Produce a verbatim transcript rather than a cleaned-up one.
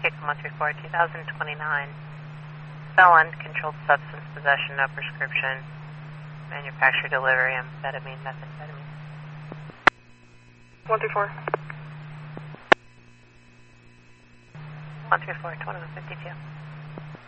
Case one three four, two thousand twenty-nine. Felon, controlled substance possession, no prescription, manufacturer delivery, amphetamine, methamphetamine. one three four. one three four, twenty-one fifty-two.